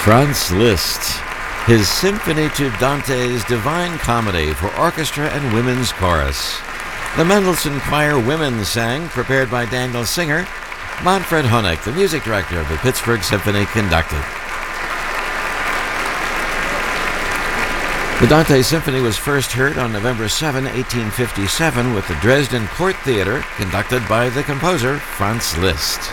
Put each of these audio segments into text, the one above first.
Franz Liszt, his Symphony to Dante's Divine Comedy for orchestra and women's chorus. The Mendelssohn Choir Women sang, prepared by Daniel Singer. Manfred Honeck, the music director of the Pittsburgh Symphony, conducted. The Dante Symphony was first heard on November 7, 1857, with the Dresden Court Theater, conducted by the composer Franz Liszt.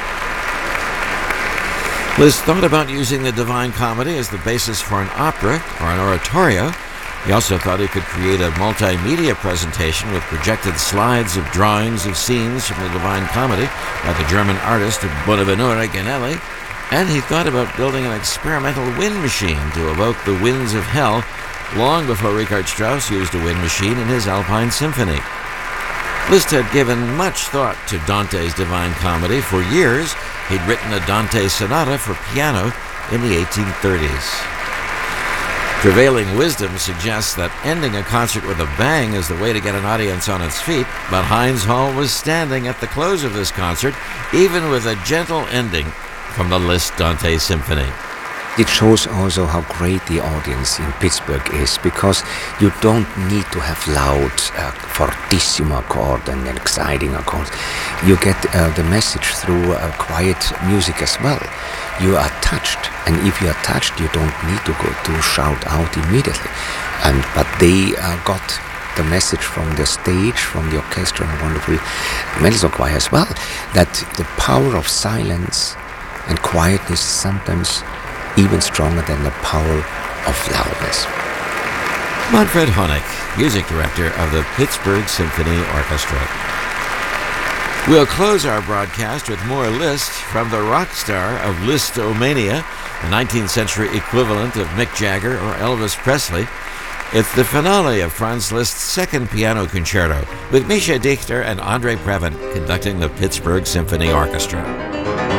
Liszt thought about using the Divine Comedy as the basis for an opera or an oratorio. He also thought he could create a multimedia presentation with projected slides of drawings of scenes from the Divine Comedy by the German artist Bonaventure Ganelli, and he thought about building an experimental wind machine to evoke the winds of hell long before Richard Strauss used a wind machine in his Alpine Symphony. Liszt had given much thought to Dante's Divine Comedy. For years, he'd written a Dante sonata for piano in the 1830s. Prevailing wisdom suggests that ending a concert with a bang is the way to get an audience on its feet, but Heinz Hall was standing at the close of this concert, even with a gentle ending from the Liszt Dante Symphony. It shows also how great the audience in Pittsburgh is, because you don't need to have loud, fortissimo chord and exciting accords. You get the message through quiet music as well. You are touched, and if you are touched, you don't need to go to shout out immediately. But they got the message from the stage, from the orchestra, and wonderful Mendelssohn Choir as well, that the power of silence and quietness is sometimes even stronger than the power of loudness. Manfred Honeck, music director of the Pittsburgh Symphony Orchestra. We'll close our broadcast with more Liszt from the rock star of Listomania, the 19th century equivalent of Mick Jagger or Elvis Presley. It's the finale of Franz Liszt's second piano concerto, with Misha Dichter and Andre Previn conducting the Pittsburgh Symphony Orchestra.